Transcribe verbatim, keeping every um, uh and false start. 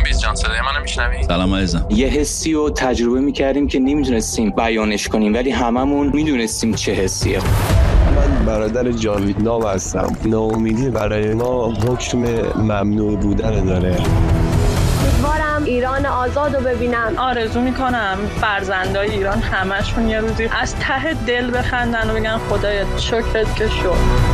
بیز جان صدای منو میشنوی؟ سلام عزیزم. یه حسی رو تجربه میکردیم که نمیتونستیم بیانش کنیم، ولی هممون میدونستیم چه حسیه. من برادر جاوید نام هستم. ناامیدی برای ما حکم ممنوع بودن داره. امیدوارم ایران آزاد رو ببینم. آرزو میکنم فرزندای ایران همشون یه روزی از ته دل بخندن و بگن خدایا شکرت که شد.